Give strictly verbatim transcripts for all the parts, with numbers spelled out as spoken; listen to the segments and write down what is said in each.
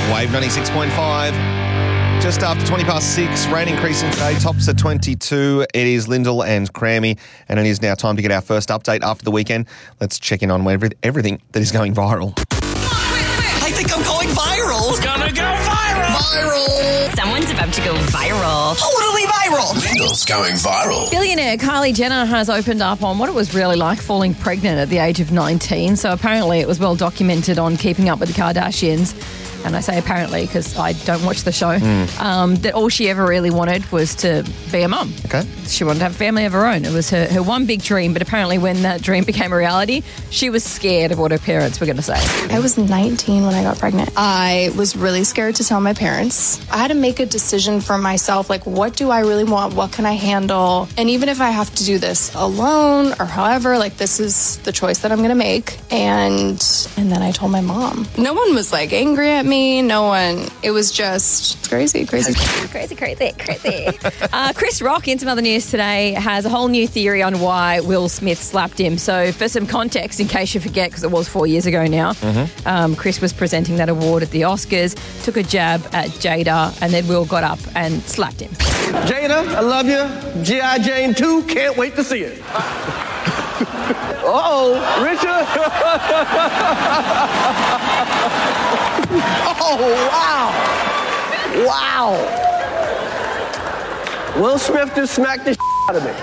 Wave ninety-six point five. Just after twenty past six, rain increasing today, tops at twenty-two. It is Lyndall and Crammy, and it is now time to get our first update after the weekend. Let's check in on every- everything that is going viral. I think I'm going viral. It's gonna go viral. Viral. Someone's about to go viral. Totally viral. Lyndall's going viral. Billionaire Kylie Jenner has opened up on what it was really like falling pregnant at the age of nineteen. So apparently it was well documented on Keeping Up with the Kardashians. And I say apparently because I don't watch the show, mm. um, that all she ever really wanted was to be a mum. Okay. She wanted to have a family of her own. It was her, her one big dream, but apparently when that dream became a reality, she was scared of what her parents were going to say. I was nineteen when I got pregnant. I was really scared to tell my parents. I had to make a decision for myself, like, what do I really want? What can I handle? And even if I have to do this alone or however, like, this is the choice that I'm going to make. And and then I told my mom. No one was, like, angry at me. No one. It was just crazy, crazy. Crazy, crazy, crazy. uh, Chris Rock, in some other news today, has a whole new theory on why Will Smith slapped him. So for some context, in case you forget, because it was four years ago now, mm-hmm. um, Chris was presenting that award at the Oscars, took a jab at Jada, and then Will got up and slapped him. Jada, I love you. G I. Jane two, can't wait to see it. Uh-oh, Richard. Oh, wow. Wow. Will Smith just smacked the out of me.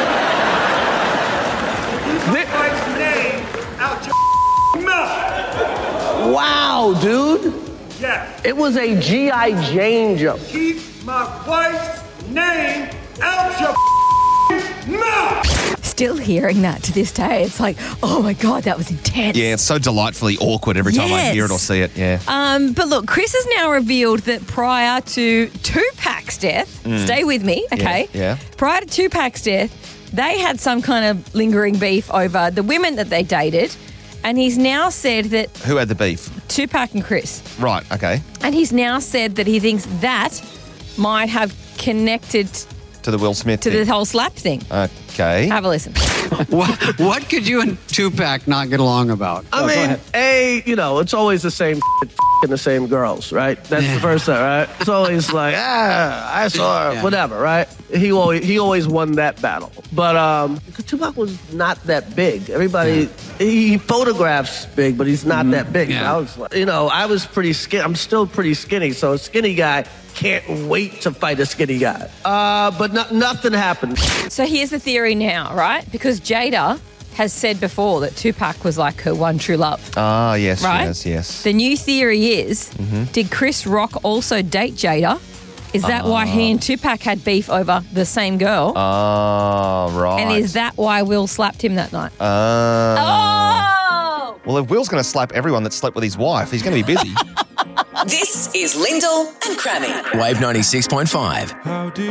Keep my name out your mouth. Wow, dude. Yes. It was a G I. Jane jump. Keep my wife's name out your mouth. Still hearing that to this day. It's like, oh my God, that was intense. Yeah, it's so delightfully awkward every time Yes. I hear it or see it, yeah. Um, but look, Chris has now revealed that prior to Tupac's death, mm. stay with me, okay? Yeah, yeah. Prior to Tupac's death, they had some kind of lingering beef over the women that they dated. And he's now said that... Who had the beef? Tupac and Chris. Right, okay. And he's now said that he thinks that might have connected... To the Will Smith To thing. the whole slap thing. Okay. Have a listen. what, what could you and Tupac not get along about? I Oh, go mean, ahead. A, you know, it's always the same and the same girls, right? That's Yeah. the first thing, right? It's always like, ah, I saw her, Yeah. whatever, right? He always he always won that battle. But um, Tupac was not that big. Everybody, he photographs big, but he's not that big. Yeah. So I was, like- you know, I was pretty skinny. I'm still pretty skinny, so a skinny guy can't wait to fight a skinny guy. Uh, but no, nothing happened. So here's the theory now, right? Because Jada has said before that Tupac was like her one true love. Ah, yes, Right? yes, yes. The new theory is, Mm-hmm. did Chris Rock also date Jada? Is that why he and Tupac had beef over the same girl? Oh, right. and is that why Will slapped him that night? Uh, oh! Well, if Will's going to slap everyone that slept with his wife, he's going to be busy. This is Lyndall and Crammy. Wave ninety-six point five. How did